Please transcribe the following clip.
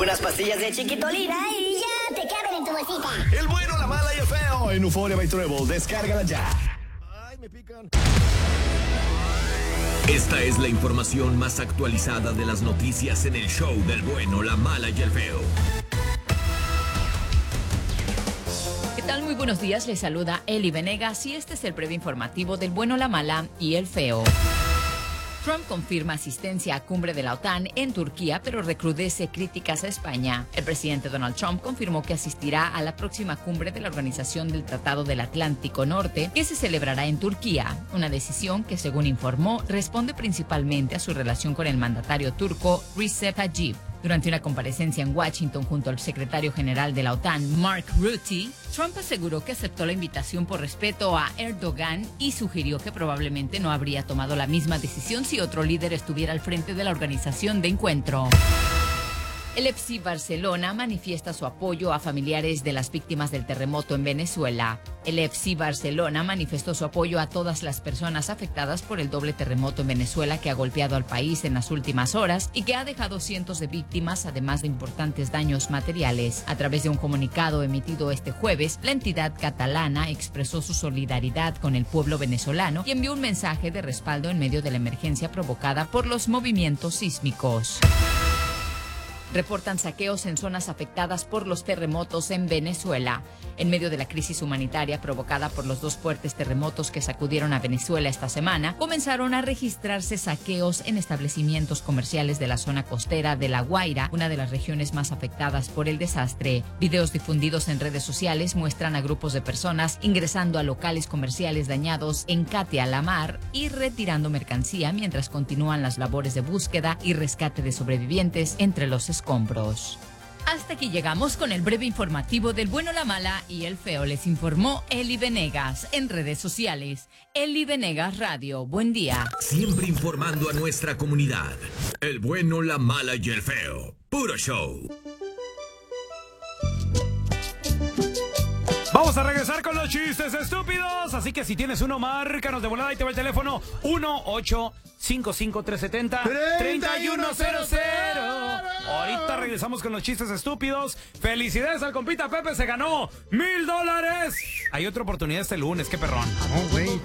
Unas pastillas de chiquitolina y ya te caben en tu bolsita. El bueno, la mala y el feo en Euphoria by Treble. Descárgala ya. Ay, me pican. Esta es la información más actualizada de las noticias en el show del bueno, la mala y el feo. ¿Qué tal? Muy buenos días, les saluda Eli Venegas y este es el breve informativo del bueno, la mala y el feo. Trump confirma asistencia a cumbre de la OTAN en Turquía, pero recrudece críticas a España. El presidente Donald Trump confirmó que asistirá a la próxima cumbre de la Organización del Tratado del Atlántico Norte, que se celebrará en Turquía. Una decisión que, según informó, responde principalmente a su relación con el mandatario turco Recep Tayyip. Durante una comparecencia en Washington junto al secretario general de la OTAN, Mark Rutte, Trump aseguró que aceptó la invitación por respeto a Erdogan y sugirió que probablemente no habría tomado la misma decisión si otro líder estuviera al frente de la organización de encuentro. El FC Barcelona manifiesta su apoyo a familiares de las víctimas del terremoto en Venezuela. El FC Barcelona manifestó su apoyo a todas las personas afectadas por el doble terremoto en Venezuela que ha golpeado al país en las últimas horas y que ha dejado cientos de víctimas, además de importantes daños materiales. A través de un comunicado emitido este jueves, la entidad catalana expresó su solidaridad con el pueblo venezolano y envió un mensaje de respaldo en medio de la emergencia provocada por los movimientos sísmicos. Reportan saqueos en zonas afectadas por los terremotos en Venezuela. En medio de la crisis humanitaria provocada por los dos fuertes terremotos que sacudieron a Venezuela esta semana, comenzaron a registrarse saqueos en establecimientos comerciales de la zona costera de La Guaira, una de las regiones más afectadas por el desastre. Videos difundidos en redes sociales muestran a grupos de personas ingresando a locales comerciales dañados en Catia la Mar y retirando mercancía mientras continúan las labores de búsqueda y rescate de sobrevivientes entre los escombros. Hasta aquí llegamos con el breve informativo del bueno, la mala y el feo. Les informó Eli Venegas en redes sociales. Eli Venegas Radio. Buen día. Siempre informando a nuestra comunidad. El bueno, la mala y el feo. Puro show. Vamos a regresar con los chistes estúpidos. Así que si tienes uno, márcanos de volada y te va el teléfono 1-855-370-3100. Ahorita regresamos con los chistes estúpidos. Felicidades al compita Pepe, se ganó $1,000. Hay otra oportunidad este lunes, qué perrón. Oh, güey.